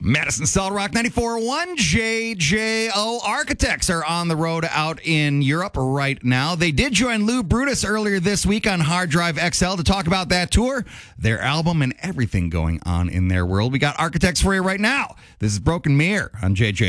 Madison Solid Rock 94.1 JJO. Architects are on the road out in Europe right now. They did join Lou Brutus earlier this week on Hard Drive XL to talk about that tour, their album, and everything going on in their world. We got Architects for you right now. This is Broken Mirror on JJ.